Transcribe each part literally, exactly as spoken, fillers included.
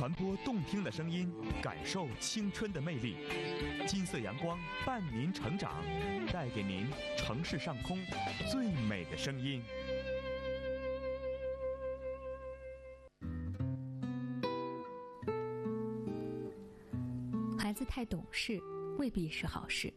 传播动听的声音，感受青春的魅力。金色阳光伴您成长，带给您城市上空最美的声音。 孩子太懂事未必是好事。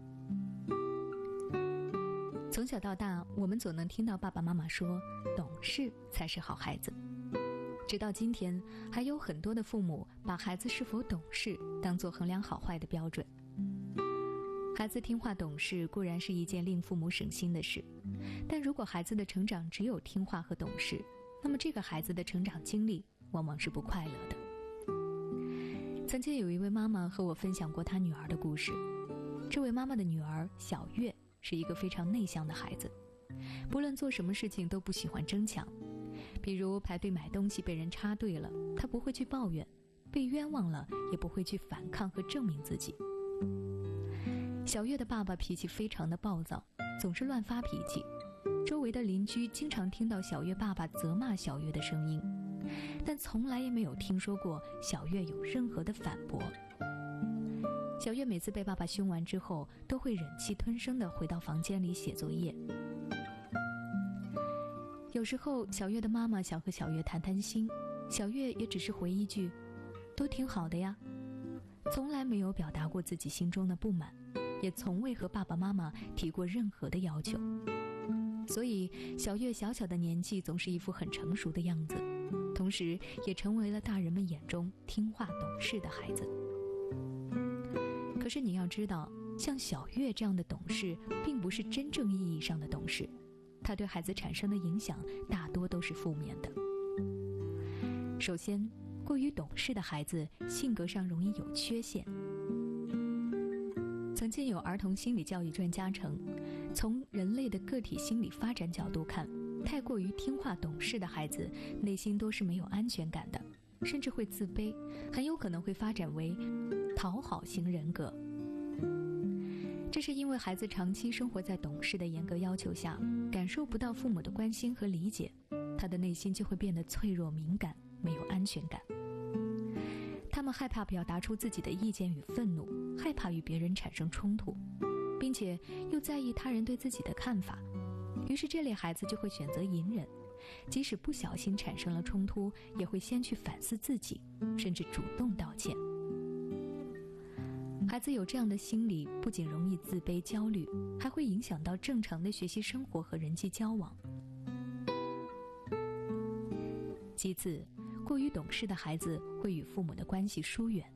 从小到大，我们总能听到爸爸妈妈说懂事才是好孩子。直到今天，还有很多的父母把孩子是否懂事当作衡量好坏的标准。孩子听话懂事固然是一件令父母省心的事，但如果孩子的成长只有听话和懂事，那么这个孩子的成长经历往往是不快乐的。曾经有一位妈妈和我分享过她女儿的故事。这位妈妈的女儿小月是一个非常内向的孩子，不论做什么事情都不喜欢争抢。比如排队买东西被人插队了，她不会去抱怨，被冤枉了也不会去反抗和证明自己。小月的爸爸脾气非常的暴躁，总是乱发脾气，周围的邻居经常听到小月爸爸责骂小月的声音，但从来也没有听说过小月有任何的反驳。小月每次被爸爸凶完之后，都会忍气吞声地回到房间里写作业。有时候小月的妈妈想和小月谈谈心，小月也只是回一句都挺好的呀，从来没有表达过自己心中的不满，也从未和爸爸妈妈提过任何的要求。所以小月小小的年纪总是一副很成熟的样子，同时也成为了大人们眼中听话懂事的孩子。可是你要知道，像小月这样的懂事并不是真正意义上的懂事，它对孩子产生的影响大多都是负面的。首先，过于懂事的孩子性格上容易有缺陷。曾经有儿童心理教育专家称，从人类的个体心理发展角度看，太过于听话懂事的孩子内心都是没有安全感的，甚至会自卑，很有可能会发展为讨好型人格。这是因为孩子长期生活在懂事的严格要求下，感受不到父母的关心和理解，他的内心就会变得脆弱敏感，没有安全感。他们害怕表达出自己的意见与愤怒，害怕与别人产生冲突，并且又在意他人对自己的看法，于是这类孩子就会选择隐忍，即使不小心产生了冲突，也会先去反思自己，甚至主动道歉。孩子有这样的心理，不仅容易自卑焦虑，还会影响到正常的学习生活和人际交往。其次，过于懂事的孩子会与父母的关系疏远。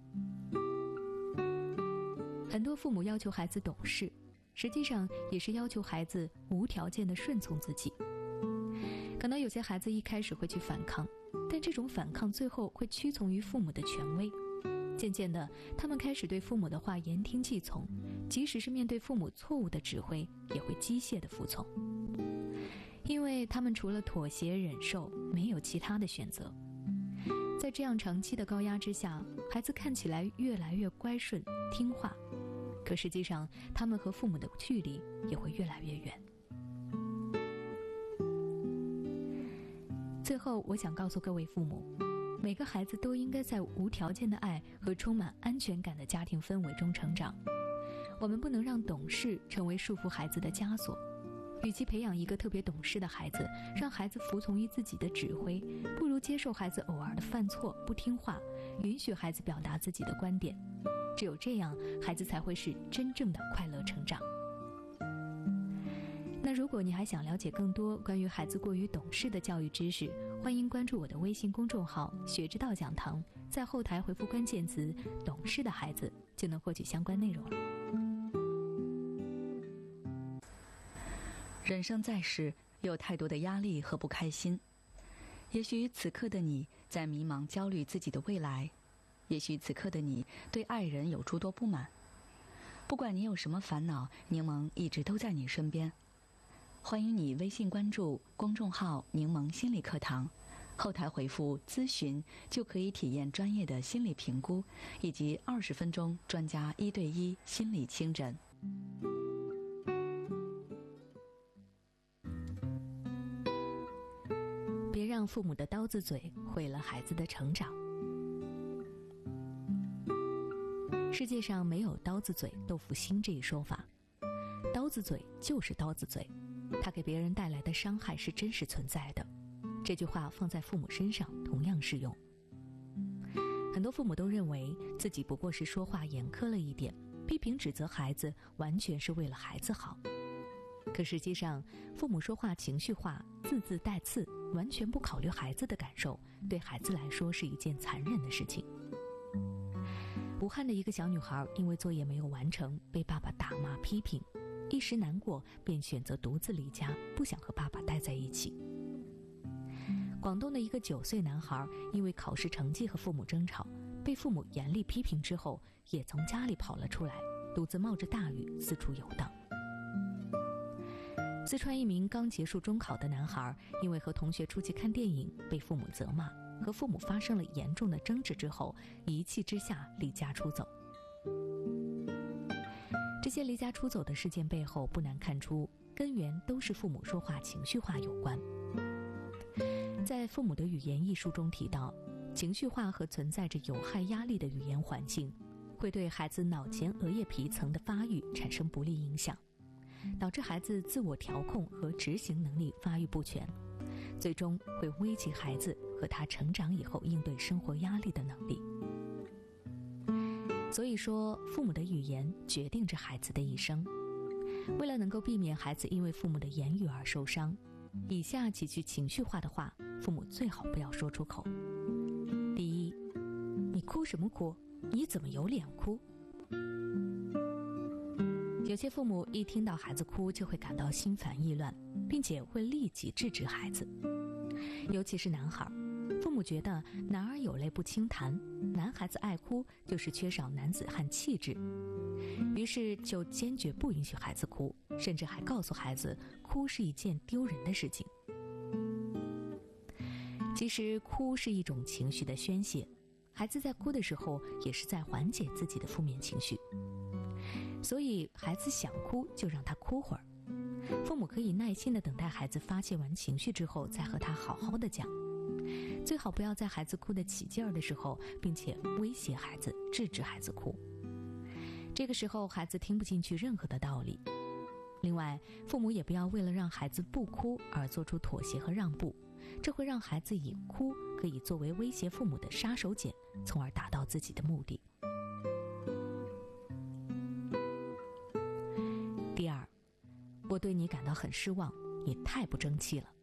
很多父母要求孩子懂事，实际上也是要求孩子无条件地顺从自己。可能有些孩子一开始会去反抗，但这种反抗最后会屈从于父母的权威。渐渐的，他们开始对父母的话言听计从，即使是面对父母错误的指挥，也会机械地服从，因为他们除了妥协忍受，没有其他的选择。在这样长期的高压之下，孩子看起来越来越乖顺听话，可实际上他们和父母的距离也会越来越远。最后，我想告诉各位父母，每个孩子都应该在无条件的爱和充满安全感的家庭氛围中成长。我们不能让懂事成为束缚孩子的枷锁。与其培养一个特别懂事的孩子，让孩子服从于自己的指挥，不如接受孩子偶尔的犯错不听话，允许孩子表达自己的观点。只有这样，孩子才会是真正的快乐成长。那如果你还想了解更多关于孩子过于懂事的教育知识，欢迎关注我的微信公众号学之道讲堂，在后台回复关键词懂事的孩子，就能获取相关内容了。 人生在世，有太多的压力和不开心。也许此刻的你在迷茫焦虑自己的未来，也许此刻的你对爱人有诸多不满。不管你有什么烦恼，柠檬一直都在你身边。欢迎你微信关注公众号柠檬心理课堂，后台回复咨询就可以体验专业的心理评估，以及二十分钟专家一对一心理清诊。 别让父母的刀子嘴毁了孩子的成长。 世界上没有刀子嘴豆腐心这一说法，刀子嘴就是刀子嘴，它给别人带来的伤害是真实存在的。这句话放在父母身上同样适用。很多父母都认为自己不过是说话严苛了一点，批评指责孩子完全是为了孩子好。可实际上，父母说话情绪化，字字带刺，完全不考虑孩子的感受，对孩子来说是一件残忍的事情。武汉的一个小女孩因为作业没有完成，被爸爸打骂批评，一时难过，便选择独自离家，不想和爸爸待在一起。广东的一个九岁男孩因为考试成绩和父母争吵，被父母严厉批评之后，也从家里跑了出来，独自冒着大雨四处游荡。四川一名刚结束中考的男孩，因为和同学出去看电影，被父母责骂，和父母发生了严重的争执之后，一气之下离家出走。这些离家出走的事件背后，不难看出，根源都是父母说话情绪化有关。在《父母的语言》一书中提到，情绪化和存在着有害压力的语言环境，会对孩子脑前额叶皮层的发育产生不利影响，导致孩子自我调控和执行能力发育不全，最终会危及孩子和他成长以后应对生活压力的能力。所以说，父母的语言决定着孩子的一生。为了能够避免孩子因为父母的言语而受伤，以下几句情绪化的话，父母最好不要说出口。第一，你哭什么哭？你怎么有脸哭？有些父母一听到孩子哭就会感到心烦意乱，并且会立即制止孩子。尤其是男孩，父母觉得男儿有泪不轻弹，男孩子爱哭就是缺少男子汉气质，于是就坚决不允许孩子哭，甚至还告诉孩子哭是一件丢人的事情。其实哭是一种情绪的宣泄，孩子在哭的时候也是在缓解自己的负面情绪，所以孩子想哭就让他哭会儿，父母可以耐心地等待孩子发泄完情绪之后再和他好好的讲，最好不要在孩子哭得起劲儿的时候并且威胁孩子制止孩子哭，这个时候孩子听不进去任何的道理。另外，父母也不要为了让孩子不哭而做出妥协和让步，这会让孩子以哭可以作为威胁父母的杀手锏，从而达到自己的目的。第二，我对你感到很失望，你太不争气了。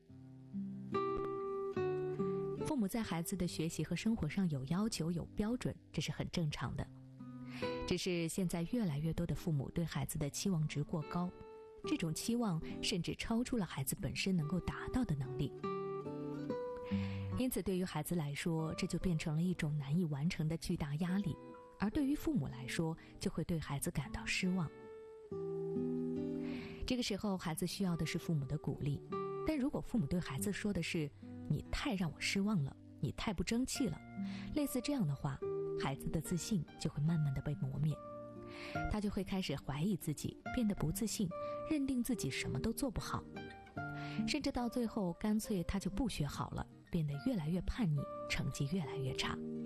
父母在孩子的学习和生活上有要求有标准，这是很正常的。只是现在越来越多的父母对孩子的期望值过高，这种期望甚至超出了孩子本身能够达到的能力。因此对于孩子来说，这就变成了一种难以完成的巨大压力，而对于父母来说，就会对孩子感到失望。这个时候孩子需要的是父母的鼓励，但如果父母对孩子说的是你太让我失望了，你太不争气了，类似这样的话，孩子的自信就会慢慢的被磨灭，他就会开始怀疑自己，变得不自信，认定自己什么都做不好，甚至到最后干脆他就不学好了，变得越来越叛逆，成绩越来越差。